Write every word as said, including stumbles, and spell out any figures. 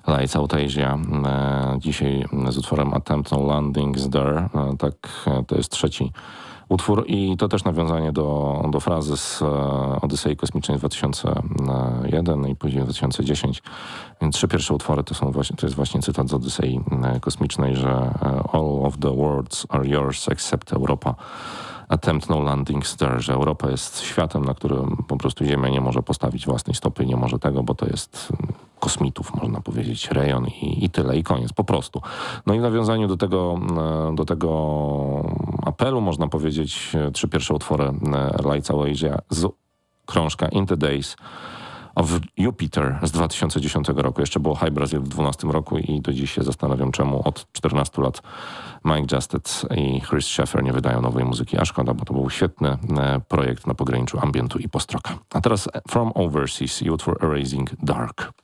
Lights Out Asia. Dzisiaj z utworem Attempt No Landings There. Tak, to jest trzeci utwór i to też nawiązanie do, do frazy z Odysei Kosmicznej dwa tysiące jeden i później dwa tysiące dziesięć. Więc trzy pierwsze utwory to są właśnie, to jest właśnie cytat z Odysei Kosmicznej, że all of the worlds are yours except Europa. Attempt no landings there, że Europa jest światem, na którym po prostu Ziemia nie może postawić własnej stopy, nie może tego, bo to jest kosmitów, można powiedzieć, rejon i, i tyle, i koniec, po prostu. No i w nawiązaniu do tego, do tego apelu, można powiedzieć, trzy pierwsze utwory Lights Out Asia z krążka In the Days of Jupiter z dwa tysiące dziesiątego roku. Jeszcze było High Brazil w dwunastym roku i do dziś się zastanawiam, czemu od czternastu lat Mike Justet i Chris Sheffer nie wydają nowej muzyki. A szkoda, bo to był świetny projekt na pograniczu ambientu i postroka. A teraz From Overseas i utwór Erasing Dark.